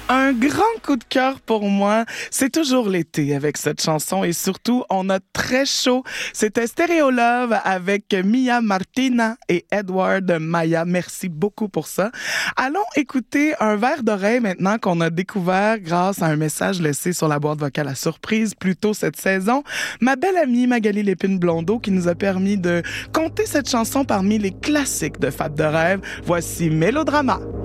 Un grand coup de cœur pour moi, c'est toujours l'été avec cette chanson et surtout, on a très chaud. C'était Stereo Love avec Mia Martina et Edward Maya. Merci beaucoup pour ça. Allons écouter un verre d'oreille maintenant qu'on a découvert grâce à un message laissé sur la boîte vocale à surprise plus tôt cette saison. Ma belle amie Magali Lépine-Blondeau qui nous a permis de compter cette chanson parmi les classiques de Fab de rêve. Voici Mélodrama.